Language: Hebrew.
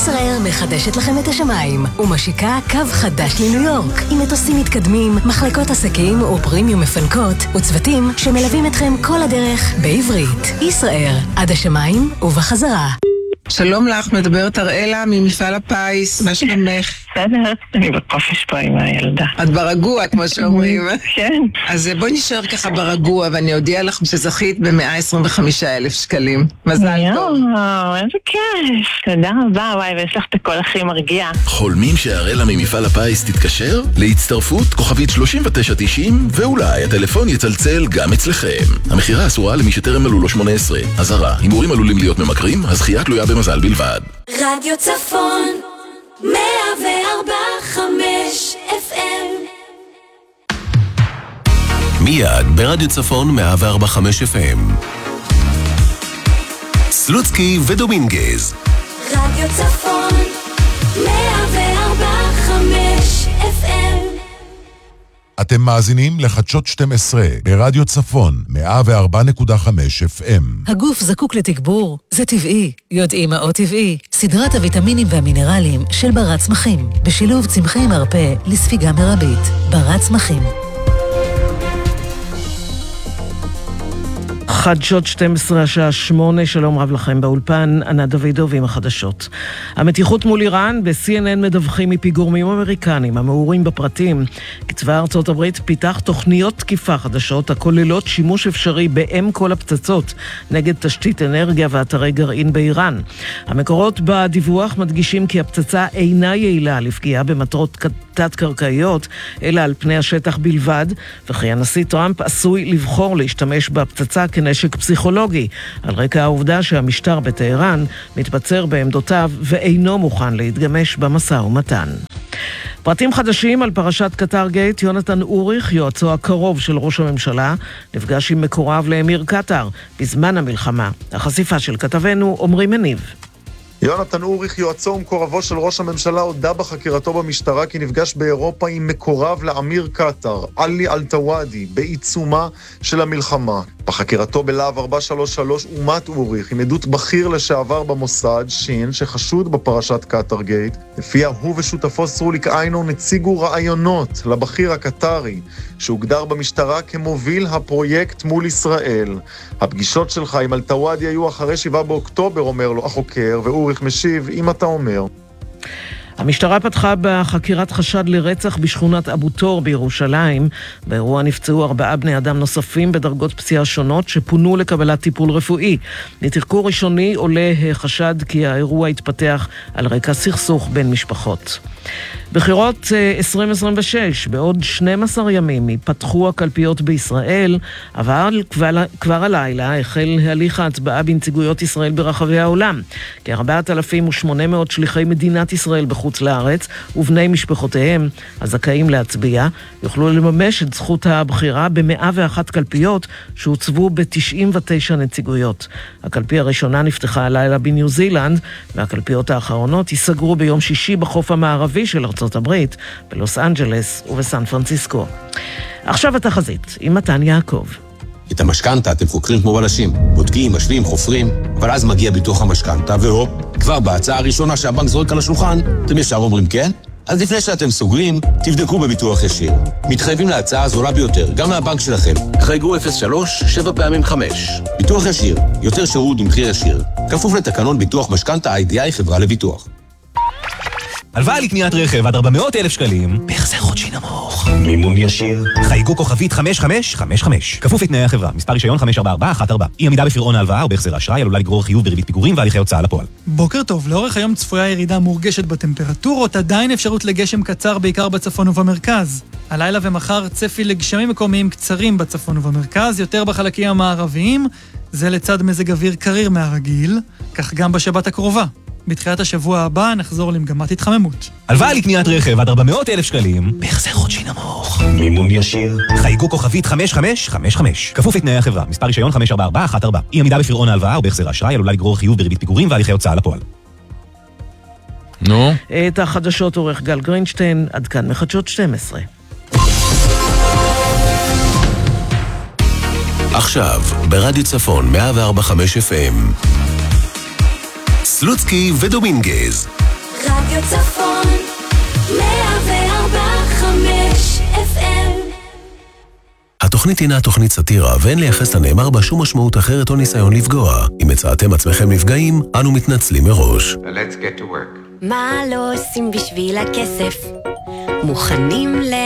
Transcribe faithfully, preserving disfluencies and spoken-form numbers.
ישראייר מחדשת לכם את השמיים ומשיקה קו חדש לניו יורק עם מטוסים מתקדמים, מחלקות עסקים ופרימיום מפנקות וצוותים שמלווים אתכם כל הדרך בעברית. ישראייר, עד השמיים ובחזרה. שלום לך, מדברת אראלה ממפעל הפיס, מה שלומך? בסדר, אני בקופש פה עם הילדה. את ברגוע, כמו שאומרים. כן. אז בואי נשאר ככה ברגוע, ואני אודיע לך שזכית ב-מאה עשרים וחמישה אלף שקלים. מזל טוב. יואו, איזה כיף. תודה רבה, וואי, ויש לך את הכל הכי מרגיע. חולמים שאראלה ממפעל הפיס תתקשר? להצטרפות, כוכבית שלושים ותשע תשעים, ואולי הטלפון יצלצל גם אצלכם. המחירה אסורה למי שטרם מלאו לו שמונה עשרה. אזהרה, הימורים עלולים להיות ממכרים, הזכייה תלויה במזל בלבד. רדיו צפון מאה וארבע חמש אף אם. מיד ברדיו צפון מאה וארבע חמש אף אם. סלוצקי ודומינגז. רדיו צפון מאה וארבע חמש אף אם. אתם מאזינים לחדשות שתים עשרה ברדיו צפון מאה וארבע נקודה חמש אף אם. הגוף זקוק לתגבור, זה טבעי. יודעים מה עוד טבעי? סדרת הוויטמינים והמינרלים של ברת צמחים, בשילוב צמחי מרפא לספיגה מרבית. ברת צמחים. חדשות שתים עשרה השעה שמונה, שלום רב לכם באולפן, ענת דוידוב עם החדשות. המתיחות מול איראן, ב-סי אן אן מדווחים מפי גורמים אמריקנים המעורים בפרטים. כתבי ארצות הברית פיתח תוכניות תקיפה חדשות הכוללות שימוש אפשרי באם כל הפצצות נגד תשתית אנרגיה ואתרי גרעין באיראן. המקורות בדיווח מדגישים כי הפצצה אינה יעילה לפגיעה במטרות תת-קרקעיות, אלא על פני השטח בלבד, וכי הנשיא טראמפ עשוי לבחור להשתמש בפצצה כנשק פסיכולוגי, על רקע העובדה שהמשטר בטהרן מתבצר בעמדותיו ואינו מוכן להתגמש במשא ומתן. פרטים חדשים על פרשת קטר גייט. יונתן אוריך, יועצו הקרוב של ראש הממשלה, נפגש עם מקורב לאמיר קטר בזמן המלחמה. החשיפה של כתבנו עומרי מניב. יונתן אוריך, יועצו ומקורבו של ראש הממשלה, הודה בחקירתו במשטרה כי נפגש באירופה עם מקורב לאמיר קטר, עלי אלטוואדי, בעיצומה של המלחמה. בחקירתו בלהב ארבע שלוש שלוש אומת אוריך עם עדות בכיר לשעבר במוסד, שין, שחשוד בפרשת קטר גייט. לפיה הוא ושותפו סרוליק איינון הציגו רעיונות לבכיר הקטרי, שהוגדר במשטרה כמוביל הפרויקט מול ישראל. הפגישות שלך עם אלטוואדי היו אחרי שבעה באוקטובר, אומר לו החוקר, ואוריך משיב, אם אתה אומר. המשטרה פתחה בחקירת חשד לרצח בשכונת אבו תור בירושלים. באירוע נפצעו ארבעה בני אדם נוספים בדרגות פציעה שונות שפונו לקבלת טיפול רפואי. מתחקור ראשוני עולה חשד כי האירוע התפתח על רקע סכסוך בין משפחות. בחירות עשרים עשרים ושש, בעוד שנים עשר ימים ייפתחו הקלפיות בישראל, אבל כבר, כבר הלילה החל הליך ההצבעה בנציגויות ישראל ברחבי העולם. כ-ארבעת אלפים ושמונה מאות שליחי מדינת ישראל בחוץ לארץ ובני משפחותיהם הזכאים להצביע יוכלו לממש את זכות הבחירה ב-מאה ואחת קלפיות שהוצבו ב-תשעים ותשע נציגויות. הקלפי הראשונה נפתחה הלילה בניו זילנד, והקלפיות האחרונות ייסגרו ביום שישי בחוף המערבי של ארצות הברית, בלוס אנג'לס ובסן פרנסיסקו. עכשיו התחזית עם מתן יעקב. את המשכנתה אתם חוקרים כמו בלשים, בודקים, משווים, חופרים, אבל אז מגיע ביטוח המשכנתה, והופ, כבר בהצעה הראשונה שהבנק זורק על השולחן, אתם ישר אומרים כן? אז לפני שאתם סוגרים, תבדקו בביטוח ישיר. מתחייבים להצעה הזולה ביותר, גם מהבנק שלכם. חייגו אפס שלוש שבע פעמים חמש. ביטוח ישיר, יותר שירות במחיר ישיר. כפוף לתקנון ביטוח משכנתה איי די איי חברה לביטוח. הלוואה לקניית רכב עד ארבע מאות אלף שקלים, בהחזר חודשי נמוך. מימון ישיר. חייגו כוכבית חמש חמש חמש חמש. כפוף לתנאי החברה. מספר רישיון חמש ארבע ארבע אחת ארבע. אי עמידה בפירעון ההלוואה או בהחזר האשראי עלולה לגרור חיוב בריבית פיגורים והליכי הוצאה לפועל. בוקר טוב. לאורך היום צפויה ירידה מורגשת בטמפרטורות, עדיין אפשרות לגשם קצר בעיקר בצפון ובמרכז. הלילה ומחר צפי לגשמים מקומיים קצרים בצפון ובמרכז, יותר בחלקים המערביים. זה לצד מזג אוויר קריר מהרגיל, כך גם בשבת הקרובה. בתחילת השבוע הבא נחזור למגמת התחממות. הלוואה לקניית רכב עד ארבע מאות אלף שקלים, בהחזר חודשי נמוך. מימון ישיר. חייגו כוכבית חמש חמש חמש חמש. כפוף לתנאי החברה. מספר רישיון חמש ארבע ארבע אחת ארבע. אי עמידה בפירעון ההלוואה או בהחזר האשראי עלולה לגרור חיוב בריבית פיגורים והליכי הוצאה לפועל. נו. את החדשות עורך גל גרינשטיין, עד כאן מחדשות שתים עשרה. עכשיו, ברדיו צפון מאה וארבע חמש אף אם. סלוצקי ודומינגז. רדיו צפון מאה וארבע חמש אף אם. התוכנית הינה תוכנית סאטירה, ואין לייחס לנאמר בה שום משמעות אחרת או ניסיון לפגוע. אם מצאתם עצמכם נפגעים, אנו מתנצלים מראש. Let's get to work. מה לא עושים בשביל הכסף? מוכנים ל...